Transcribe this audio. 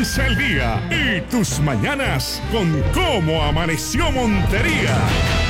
Comienza el día y tus mañanas con Cómo Amaneció Montería.